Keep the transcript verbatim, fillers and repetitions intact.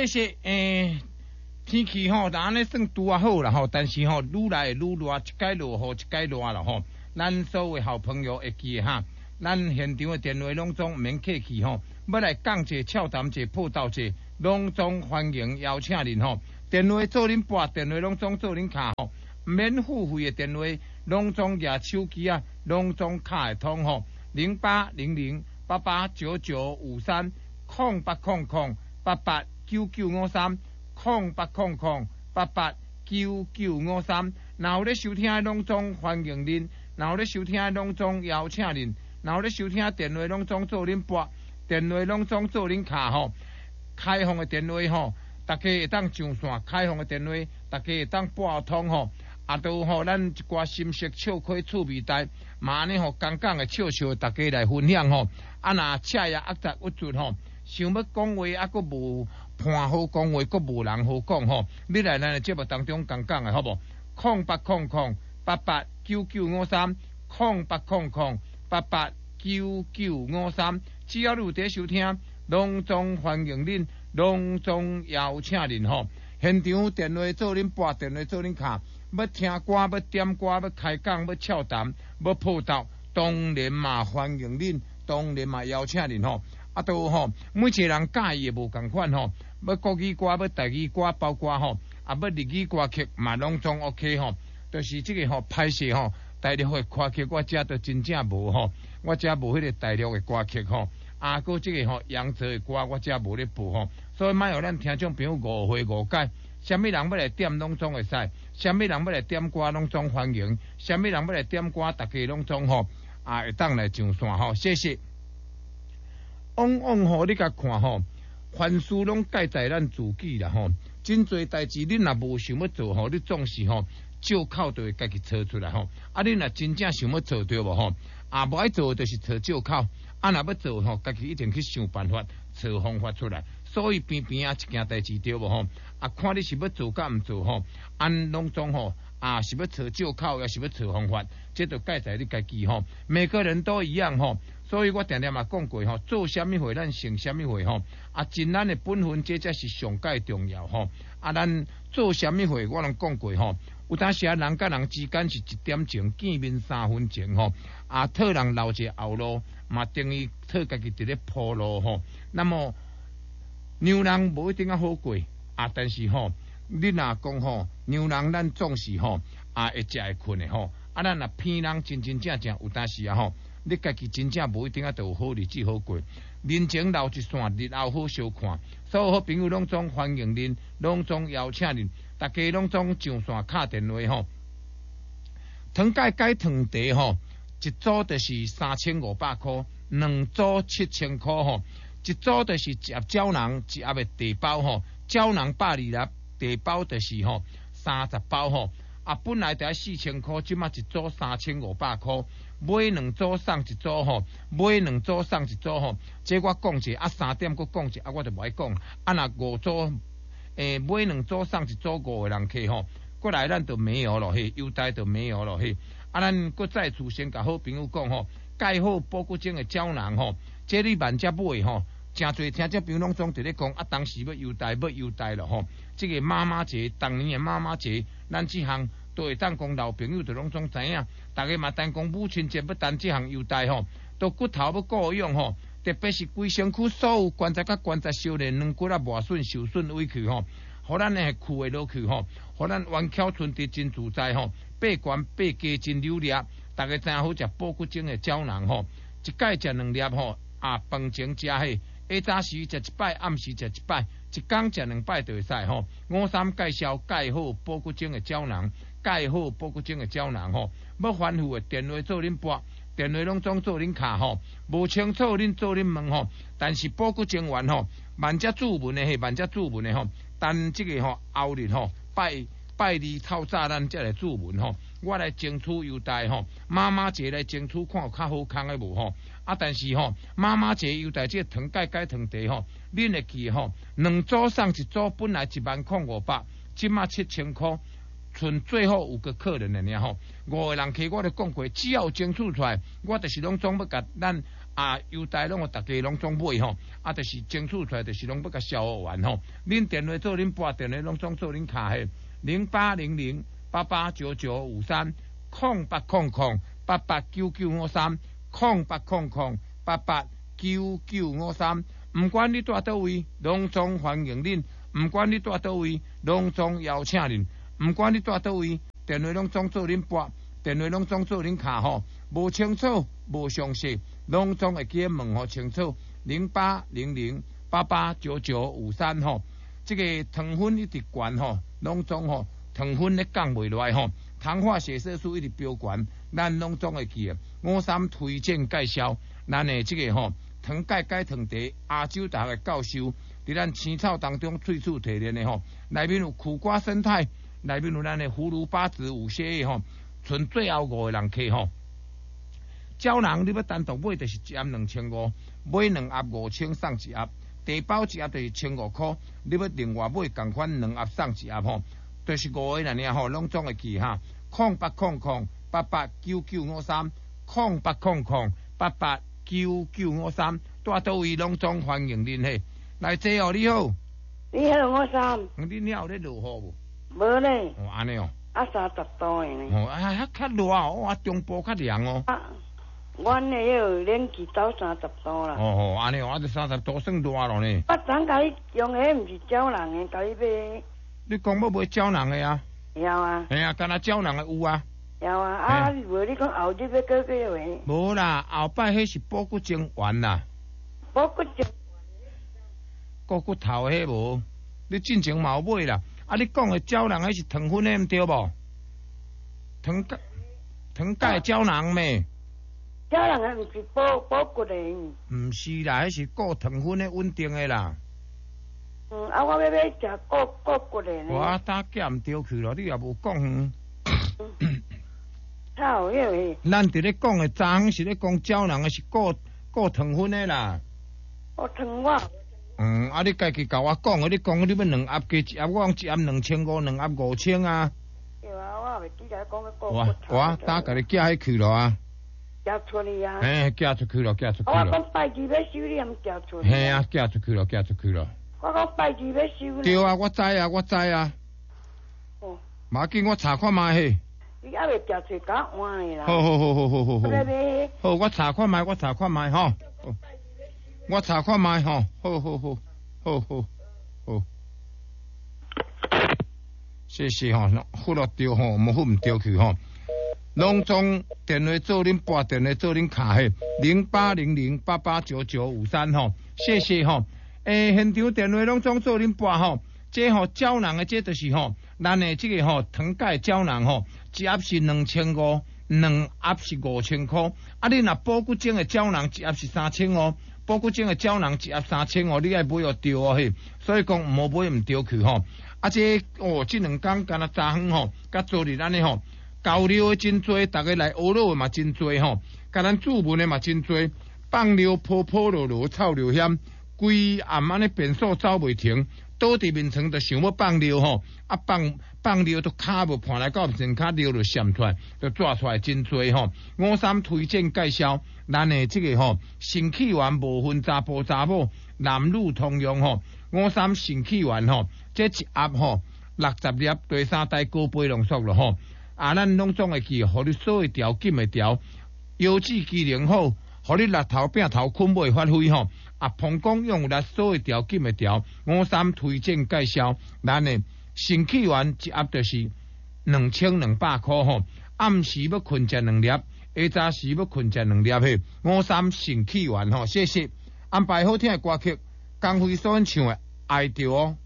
谢谢诶。天气吼，但安尼算拄啊好啦吼，但是吼愈来愈热，一解落雨一解热啦吼。咱所有好朋友会记诶哈，咱现场诶电话拢总毋免客气吼，要来讲者、俏谈者、报道者，拢总欢迎邀请恁吼。电话做恁拨，电话拢总做恁卡吼，免付费诶电话，拢总举手机啊，拢总卡会通吼。零八零零八八九九五三空八空空八八九九五三。空八空空八八九九五三，然后咧收听的拢总欢迎恁，然后咧收听的拢总邀请恁，然后咧收听电话拢总做恁拨，电话拢总做恁卡吼。开放的电话吼，大家会当上线，开放的电话，大家会当拨通吼。啊，都吼咱一寡心色笑开趣味台，嘛呢吼刚刚的笑笑，大家来分享吼。啊，若恰也压杂屈足吼，想要讲话啊，佫无。看好讲话，佫无人好讲吼。你来咱的节目当中讲讲的好无？空八空空八八九九五三，空八空空八八九九五三。只要你有在收听，拢总欢迎恁，拢总邀请恁吼。现场电话做恁拨，电话做恁卡。要听歌，要点歌，要开讲，要俏谈，要报道，当然嘛欢迎恁，当然嘛邀请恁吼。啊，都吼，每一个人介意也无共款吼。要国语歌，要台语歌，包括吼，啊，要日语歌曲嘛，拢总 OK 吼。就是这个吼拍摄吼，大陆的歌曲我遮都真正无吼，我遮无迄个大陆的歌曲吼。啊，搁这个吼扬州的歌我遮无咧播吼，所以莫互咱听众朋友误会误解。啥物人要来点拢总会使，啥物人要来点歌拢总欢迎，啥物人要来点歌，大家拢总吼啊会当来上线吼，谢谢。往往吼，你甲看吼，凡事拢盖在咱自己啦吼。真侪代志你若无想要做吼，你总是吼借口就会家己找出来吼。啊，你若真正想要做对无吼，啊无爱做就是找借口。啊，若要做吼，家己一定去想办法找方法出来。所以偏偏啊一件代志对无吼，啊看你是要做甲毋做吼，按拢总吼啊是要找借口，也是要找方法，这就盖在你家己吼。每个人都一样吼。所以我常常嘛讲过吼，做啥物货咱成啥物货吼，啊，尽咱的本分，这才是上界重要吼。啊，咱做啥物货，我拢讲过吼，有当时啊人甲人之间是一点情，见面三分情吼。啊，替人留一个后路，嘛等于替家己伫咧铺路吼。那么牛人无一定啊好过啊，但是吼，你若讲吼，牛人咱总是吼啊会食会困的吼。啊，咱若骗人真真正正有当时啊吼。你家己真正无一定啊，就有好日子好过。人情留一线，日后好相看。所有好朋友拢总欢迎恁，拢总邀请恁，大家拢总上线敲电话吼。糖解解糖茶吼，一组就是三千五百块，两组七千块吼。一组就是一盒胶囊，一盒的茶包吼。胶囊百二粒，茶包就是吼三十包吼。啊，本来得四千块，即马一组三千五百块。买两组送一组吼，买两组送一组吼，这我讲者啊三点佫讲者啊，我就无爱讲。啊若五组诶，买两组送一组五个人客吼，过来咱就没有咯嘿，优待就没有咯嘿。啊，咱佫再次先甲好朋友讲吼，钙好保骨精的胶囊吼，这你万只买吼，真侪听这朋友拢总伫咧讲啊，当时要优待要优待咯吼。这个妈妈节，当年的妈妈节，咱这项。都会当讲老朋友就拢总知影，大家嘛单讲母亲节要单这项优待吼，都骨头要够用吼，特别是规身躯所有关节甲关节修炼软骨啊磨损受损委屈吼，互咱诶躯会落去吼，互咱弯翘春地真自在吼，八关八加真流利，大家真好食保骨精诶胶囊吼，一盖食两粒吼，啊饭前食迄，下早时食一摆，暗时食一摆，一工食两摆就会使吼。五三介绍钙好保骨精诶胶囊。钙好保骨精的胶囊吼，要反复的电话做恁拨，电话拢总做恁卡吼，无清楚恁做恁问吼，但是保骨精丸吼，万只注文的嘿，万只注文的吼，但这个吼后日吼拜拜二透早咱才来注文吼，我来争取优待吼，妈妈节来争取看有较好康的无吼，啊但是吼妈妈节优待这糖解解糖茶吼，恁会记吼，两组送一组，本来一万块五百，即马七千块。剩最后五个客人了呢吼，五个人客我都讲过，只要争取出来，我就是拢总要甲咱啊，优待拢有大家拢总买吼，啊，就是争取出来，就是拢要甲消耗完吼。恁电话做恁拨电话拢总做恁卡嘿，零八零零八八九九五三，空八空空八八九九五三，空八空空八八九九五三。唔管你住倒位，拢总欢迎恁；唔管你住倒位，拢总邀请恁；唔管你住倒位，电话拢总做恁拨，电话拢总做恁卡吼。无清楚、无详细，拢总会记问吼清楚。零八零零八八九九五三吼，这个糖分一直悬吼，拢总吼糖分咧降袂落来吼，糖化血色素一直飙悬，咱拢总会记。五三推荐介绍，咱的这个吼。糖钙钙糖茶，亚洲大学教授伫咱青草当中萃取提炼的吼，内面有苦瓜生态，内面有咱的葫芦巴子五血液吼，剩最后五个人客吼。胶囊你要单独买就是一盒两千五，买两盒五千送一盒，地包一盒就是千五块，你要另外买共款两盒送一盒吼，就是五个人尔吼，拢总会记哈，空八空空八八九九五三，空八空空八八。九九五三，住倒位拢总欢迎恁嘿。来坐哦，你好。 你好，我三。 你遐有咧落雨无？ 无咧。 哦，安尼哦。 啊，三十度诶呢。 哦，啊，遐较热哦，啊，中部较凉哦。 啊，阮诶迄个冷气到三十度啦。 哦哦，安尼哦，啊，就三十度算热咯呢。 我昨甲你用诶，毋是胶囊诶，甲你买。 你讲要买胶囊诶啊？ 有啊。 系啊，干那胶囊诶有啊。 有啊，啊，无你讲后日要过几回？ 无啦，后摆迄是补骨精丸啦。 补骨精骨骨头迄无，你进前嘛有买啦。啊，你讲诶胶囊迄是糖分诶，毋对无？糖钙糖钙胶囊咩？ 胶囊诶，毋是补补骨诶。 毋是啦，迄是固糖分诶稳定诶啦。 嗯，啊，我要要食固固骨诶。 我打夹毋对去咯，你也无讲。嗯操，迄个。 咱伫咧讲诶，昨昏是咧讲胶囊诶，是固固糖分诶啦。 我糖我。 嗯，啊，你家己甲我讲诶，你讲你要两盒加一盒，我讲一盒两千五，两盒五千啊。 对啊，我袂记得讲个固骨我我打甲你寄迄去咯啊。 寄出去啊。 嘿，寄出去咯，寄出去咯。 我讲拜二要收，你毋寄出去。 嘿啊，寄出去咯，寄出去咯。 我讲拜二要收。 对啊，我知啊，我知啊。 哦。 马紧我查看卖嘿。 你还袂食出甲换的啦。 好好好好好好好。 好， 我查看卖，我查看卖吼。我查看卖吼，好好好，好好好。谢谢吼，付了对吼，冇付唔对去吼。拢总电话做恁拨电话做恁卡嘿，零八零零八八九九五三吼，谢谢吼。诶，现场电话拢总做恁拨吼，这吼胶囊的这就是吼。咱的这个吼糖钙胶囊吼，一盒是两千五，两盒是五千块。啊，你若补骨精的胶囊一盒是三千五，补骨精的胶囊一盒三千五，你爱买哦对哦嘿。所以讲唔好买唔对去吼。啊，这哦，这两天干那昨昏吼，甲昨日安尼吼，交流的真多，大家来学路的嘛真多吼，甲咱注文的嘛真多，放流坡坡落落臭流险，规暗安尼变数走袂停。倒伫面床就想要放尿吼，啊放放尿都卡无盘来到身骹尿就闪出来，就抓出来真多吼。五三推荐介绍，咱的这个吼肾气丸无分查甫查某，男女通用吼。五三肾气丸吼，这一盒吼六十粒，第三代高倍浓缩咯吼。啊，咱拢总会记，互你所会调紧会调，腰子机能好，互你力头柄头困袂发挥吼。啊，膀胱用力所会调紧会调，五三推荐介绍，咱的肾气丸一盒就是两千两百块吼。暗时要困食两粒，下早时要困食两粒嘿。五三肾气丸吼，谢谢。安排好听的歌曲，江辉所演唱的《爱着》哦。